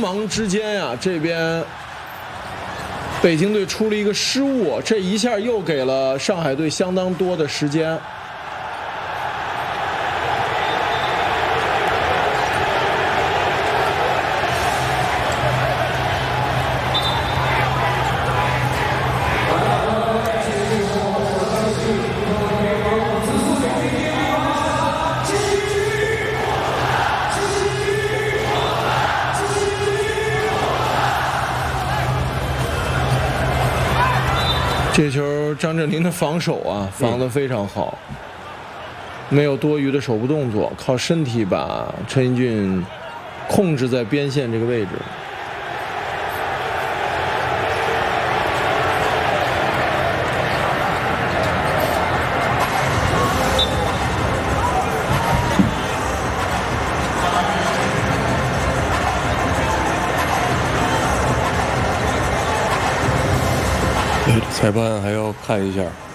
忙之间呀，这边北京队出了一个失误，这一下又给了上海队相当多的时间。这球张镇麟的防守啊，防得非常好，没有多余的手部动作，靠身体把陈英俊控制在边线这个位置。 裁判还要看一下。